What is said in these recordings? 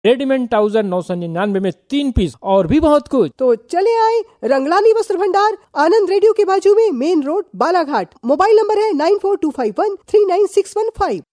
Readymade 1999 में 3 piece और भी बहुत कुछ। तो चले आए रंगलानी वस्त्र भंडार, आनंद रेडियो के बाजू में, main road, Balaghat. Mobile number है 9425139615।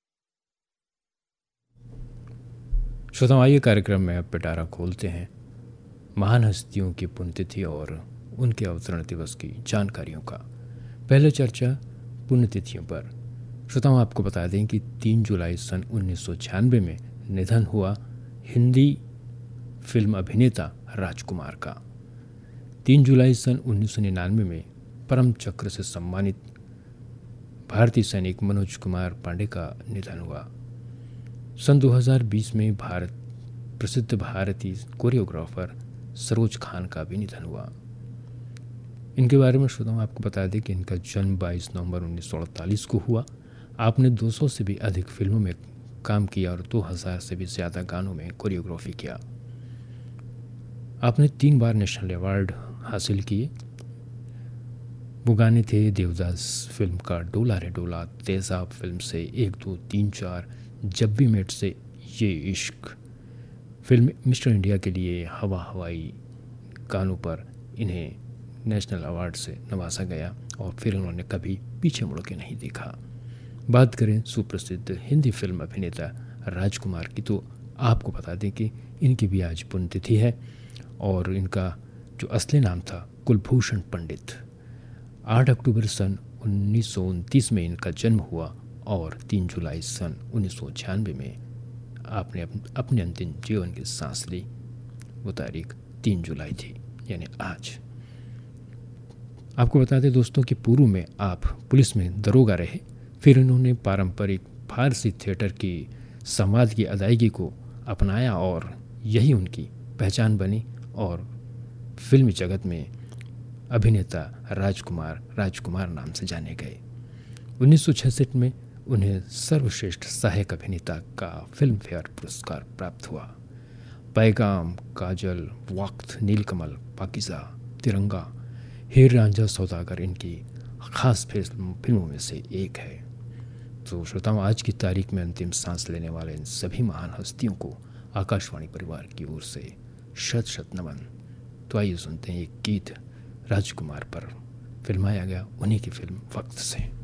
श्रोताओं, आइए कार्यक्रम में अब पिटारा खोलते हैं महान हस्तियों की पुण्यतिथि और उनके अवतरण दिवस की जानकारियों का। पहले चर्चा पुण्यतिथियों पर। श्रोताओं, आपको बता दें कि 3 जुलाई सन 1996 में निधन हुआ हिंदी फिल्म अभिनेता राजकुमार का। 3 जुलाई सन 1999 में परम चक्र से सम्मानित भारतीय सैनिक मनोज कुमार पांडे का निधन हुआ। सन 2020 में प्रसिद्ध भारतीय कोरियोग्राफर सरोज खान का भी निधन हुआ। इनके बारे में श्रोताओं आपको बता दें कि इनका जन्म 22 नवंबर 1948 को हुआ। आपने 200 से भी अधिक फिल्मों में काम किया और 2000 से भी ज़्यादा गानों में कोरियोग्राफी किया। आपने 3 बार नेशनल अवार्ड हासिल किए। वो गाने थे देवदास फिल्म का डोला रे डोला, तेजाब फिल्म से 1 2 3 4, जब भी मेट से ये इश्क, फिल्म मिस्टर इंडिया के लिए हवा हवाई गानों पर इन्हें नेशनल अवार्ड से नवाजा गया और फिर उन्होंने कभी पीछे मुड़ के नहीं देखा। बात करें सुप्रसिद्ध हिंदी फिल्म अभिनेता राजकुमार की, तो आपको बता दें कि इनकी भी आज पुण्यतिथि है और इनका जो असली नाम था कुलभूषण पंडित। 8 अक्टूबर सन 1929 में इनका जन्म हुआ और 3 जुलाई सन 1996 में आपने अपने अंतिम जीवन की सांस ली। वो तारीख 3 जुलाई थी, यानी आज। आपको बता दें दोस्तों कि पूर्व में आप पुलिस में दरोगा रहे, फिर इन्होंने पारंपरिक फारसी थिएटर की संवाद की अदायगी को अपनाया और यही उनकी पहचान बनी और फिल्मी जगत में अभिनेता राजकुमार नाम से जाने गए। 1966 में उन्हें सर्वश्रेष्ठ सहायक अभिनेता का फिल्म फेयर पुरस्कार प्राप्त हुआ। पैगाम, काजल, वक्त, नीलकमल, पाकीज़ा, तिरंगा, हीर रांझा सौदागर इनकी खास फिल्मों में से एक है। तो श्रोताओं, आज की तारीख में अंतिम सांस लेने वाले इन सभी महान हस्तियों को आकाशवाणी परिवार की ओर से शत शत नमन। तो आइए सुनते हैं एक गीत राजकुमार पर फिल्माया गया उन्हीं की फिल्म वक्त से।